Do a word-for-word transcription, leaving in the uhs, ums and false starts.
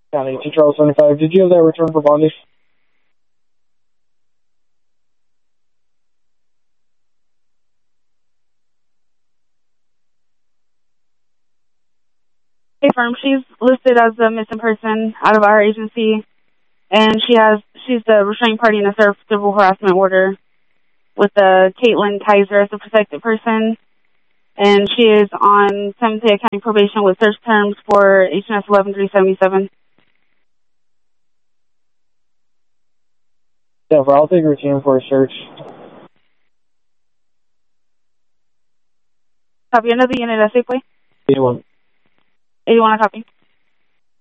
County to Charles seventy-five. Did you have that return for bondage? Hey, firm. She's listed as a missing person out of our agency, and she has she's the restraining party in a served civil harassment order with uh, Caitlin Kaiser as a protected person, and she is on San Mateo County probation with search terms for H M S eleven three seventy-seven. Yeah, for I'll take her team for a search. Copy. Another unit at Safeway. eighty-one. eighty-one, a copy.